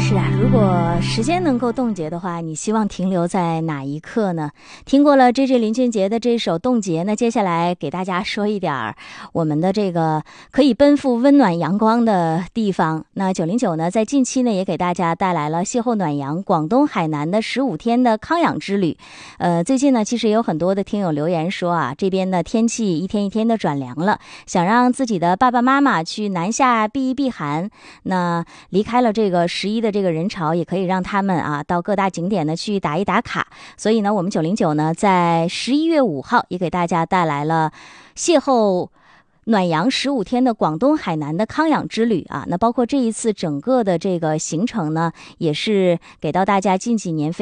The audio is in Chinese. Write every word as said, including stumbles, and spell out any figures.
是啊，如果时间能够冻结的话，你希望停留在哪一刻呢？听过了 J J 林俊杰的这首《冻结》，那接下来给大家说一点我们的这个可以奔赴温暖阳光的地方。那九零九呢，在近期呢也给大家带来了邂逅暖阳广东海南的十五天的康养之旅。呃，最近呢，其实也有很多的听友留言说啊，这边的天气一天一天的转凉了，想让自己的爸爸妈妈去南下避一避寒。那离开了这个十一的这个人潮，也可以让他们啊到各大景点呢去打一打卡。所以呢，我们九零九呢在十一月五号也给大家带来了邂逅暖阳十五天的广东海南的康养之旅啊。那包括这一次整个的这个行程呢，也是给到大家近几年非